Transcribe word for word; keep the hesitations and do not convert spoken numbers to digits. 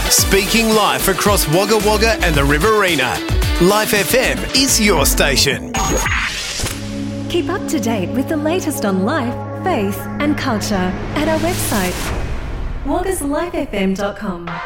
Speaking life across Wagga Wagga and the Riverina. Life F M is your station. Keep up to date with the latest on life, faith and culture at our website, waggas life f m dot com.